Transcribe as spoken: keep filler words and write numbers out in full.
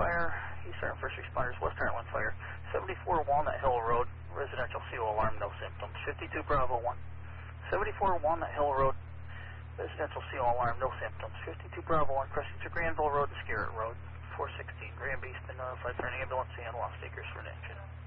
fire, Eastern First Responders, West Heartland Fire, seventy-four Walnut Hill Road, residential C O alarm, no symptoms. fifty-two Bravo one. seventy-four Walnut Hill Road, residential C O alarm, no symptoms. fifty-two Bravo one, crossing to Granville Road and Scarrett Road. four sixteen, Granby's been notified for an ambulance and lost acres for an engine.